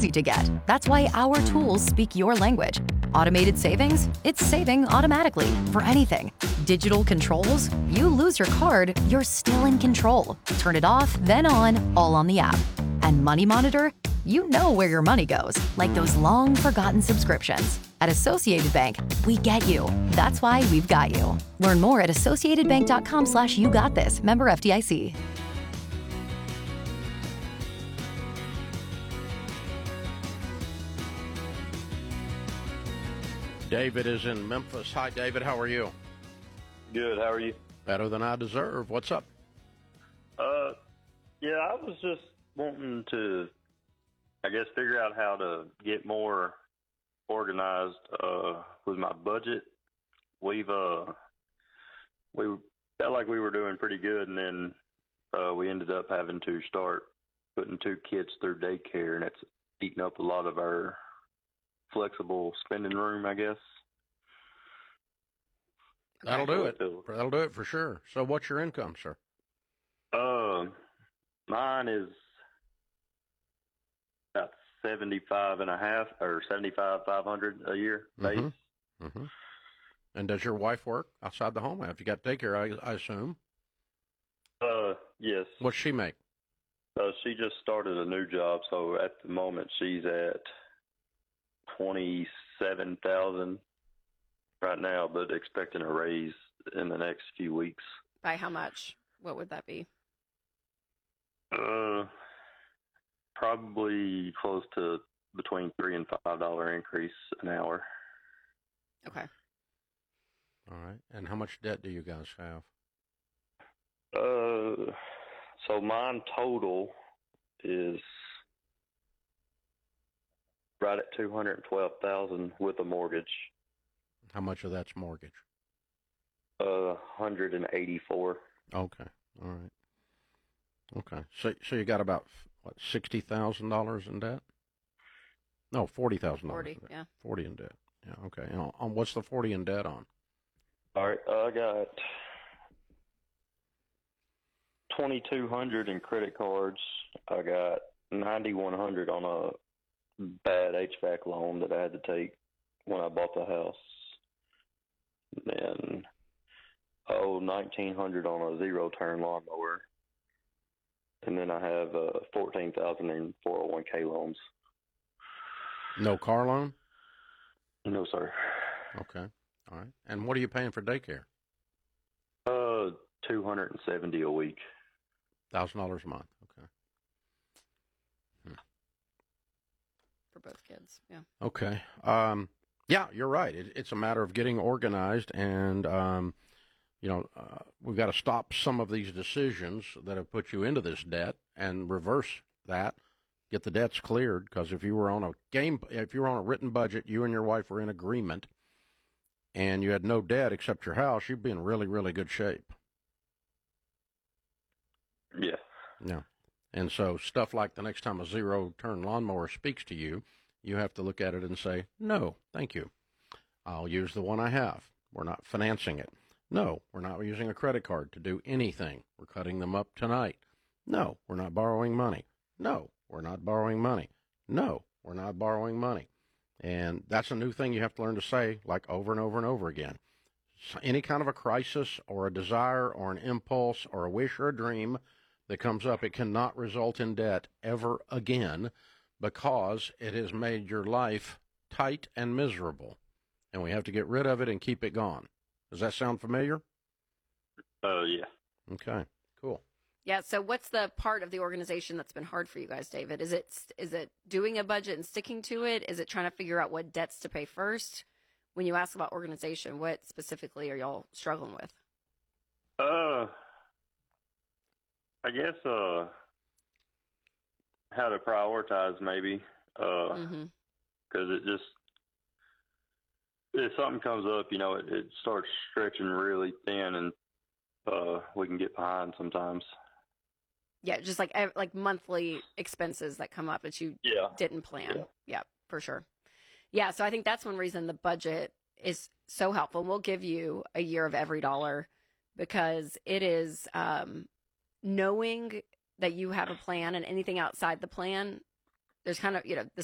easy to get. That's why our tools speak your language. Automated savings? It's saving automatically for anything. Digital controls? You lose your card, you're still in control. Turn it off, then on, all on the app. And Money Monitor? You know where your money goes, like those long forgotten subscriptions. At Associated Bank, we get you. That's why we've got you. Learn more at associatedbank.com/YouGotThis. Member FDIC. David is in Memphis. Hi, David. How are you? Good. How are you? Better than I deserve. What's up? Yeah, I was just wanting to, I guess, figure out how to get more organized with my budget. We felt like we were doing pretty good, and then we ended up having to start putting 2 kids through daycare, and it's eating up a lot of our flexible spending room, I guess. That'll do it. That'll do it for sure. So what's your income, sir? Mine is about 75.5 or 75,500 a year base. Mm-hmm. Mm-hmm. And does your wife work outside the home? If you got daycare, I assume. Yes. What's she make? She just started a new job, so at the moment she's at 27,000 right now, but expecting a raise in the next few weeks. By how much? What would that be? Probably close to between $3 and $5 increase an hour. Okay. All right. And how much debt do you guys have? So mine total is right at $212,000 with a mortgage. How much of that's mortgage? 184. Okay. All right. Okay. So you got about what, $60,000 in debt? No, $40,000. 40, yeah. 40 in debt. Yeah. Okay. And on what's the 40 in debt on? All right. I got 2,200 in credit cards. I got 9,100 on a bad HVAC loan that I had to take when I bought the house. Then 1,900 on a zero-turn lawnmower. And then I have 14,000 in 401k loans. No car loan? No, sir. Okay. All right. And what are you paying for daycare? $270 a week. $1,000 a month. Okay. For both kids, yeah. Okay. Yeah, you're right. It's a matter of getting organized, and we've got to stop some of these decisions that have put you into this debt and reverse that. Get the debts cleared, because if you were on a written budget, you and your wife were in agreement, and you had no debt except your house, you'd be in really, really good shape. Yeah. Yeah. And so stuff like the next time a zero-turn lawnmower speaks to you, you have to look at it and say, no, thank you. I'll use the one I have. We're not financing it. No, we're not using a credit card to do anything. We're cutting them up tonight. No, we're not borrowing money. No, we're not borrowing money. No, we're not borrowing money. And that's a new thing you have to learn to say, like over and over and over again. So any kind of a crisis or a desire or an impulse or a wish or a dream that comes up, it cannot result in debt ever again, because it has made your life tight and miserable. And we have to get rid of it and keep it gone. Does that sound familiar? Yeah. Okay, cool. Yeah, so what's the part of the organization that's been hard for you guys, David? Is it doing a budget and sticking to it? Is it trying to figure out what debts to pay first? When you ask about organization, what specifically are y'all struggling with? I guess how to prioritize maybe, because if something comes up, it starts stretching really thin, and we can get behind sometimes. Yeah, just like monthly expenses that come up that you didn't plan. Yeah, for sure. Yeah, so I think that's one reason the budget is so helpful. We'll give you a year of every dollar, because it is knowing that you have a plan, and anything outside the plan, there's kind of, the